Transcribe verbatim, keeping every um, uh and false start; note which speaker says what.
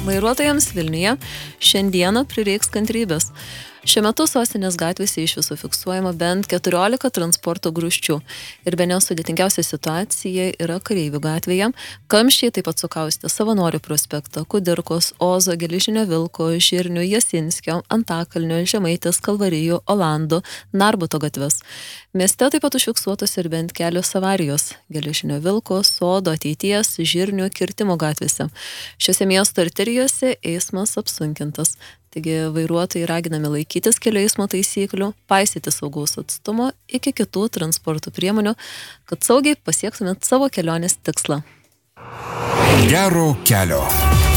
Speaker 1: Vairuotojams Vilniuje šiandieną prireiks kantrybės. Šiuo metu sostinės gatvėse iš viso fiksuojama bent keturiolika transporto grūsčių ir bene sudėtingiausia situacija yra Kareivių gatvėje. Kamščiai taip pat sukaustė Savanorių prospektą, Kudirkos, Ozo, Geležinio Vilko, Žirnių, Jasinskio, Antakalnio, Žemaitės, Kalvarijų, Olandų, Narbuto gatves. Mieste taip pat užfiksuotos ir bent kelios avarijos – Geležinio Vilko, Sodo, Ateities, Žirnių, Kirtimo gatvėse. Šiuose miesto arterijose eismas apsunkintas. Taigi vairuotojai raginami laikytis kelių eismo taisyklių, paisyti saugaus atstumo iki kitų transporto priemonių, kad saugiai pasiektumėt savo kelionės tikslą.
Speaker 2: Gero kelio.